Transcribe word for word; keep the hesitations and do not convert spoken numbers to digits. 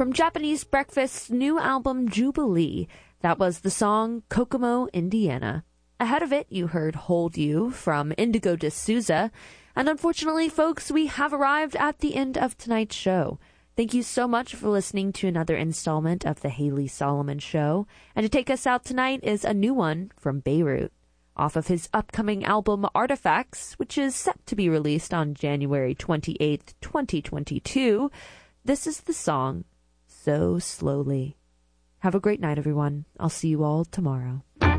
From Japanese Breakfast's new album, Jubilee, that was the song Kokomo, Indiana. Ahead of it, you heard Hold You from Indigo de Souza. And unfortunately, folks, we have arrived at the end of tonight's show. Thank you so much for listening to another installment of The Haley Solomon Show. And to take us out tonight is a new one from Beirut, off of his upcoming album Artifacts, which is set to be released on January twenty-eighth, twenty twenty-two. This is the song So Slowly. Have a great night, everyone. I'll see you all tomorrow.